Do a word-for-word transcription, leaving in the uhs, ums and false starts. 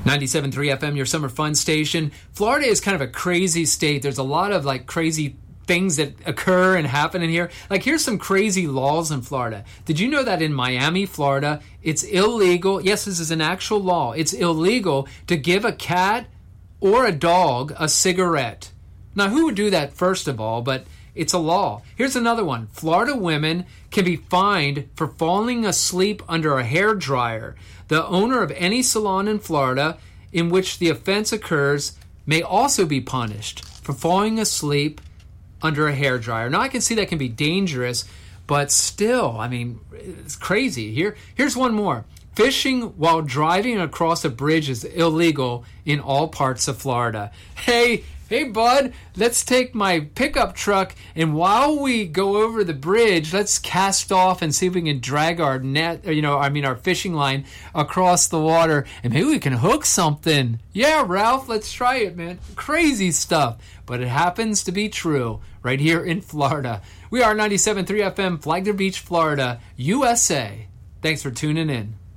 ninety-seven point three F M, your summer fun station. Florida is kind of a crazy state. There's a lot of like crazy things that occur and happen in here. Like, here's some crazy laws in Florida. Did you know that in Miami, Florida, it's illegal? Yes, this is an actual law. It's illegal to give a cat or a dog a cigarette. Now, who would do that, first of all? But it's a law. Here's another one. Florida women can be fined for falling asleep under a hair dryer. The owner of any salon in Florida in which the offense occurs may also be punished for falling asleep under a hair dryer. Now, I can see that can be dangerous, but still, I mean, it's crazy. Here, here's one more. Fishing while driving across a bridge is illegal in all parts of Florida. Hey, hey, bud, let's take my pickup truck, and while we go over the bridge, let's cast off and see if we can drag our net, you know, I mean, our fishing line across the water, and maybe we can hook something. Yeah, Ralph, let's try it, man. Crazy stuff, but it happens to be true right here in Florida. We are ninety-seven point three F M, Flagler Beach, Florida, U S A. Thanks for tuning in.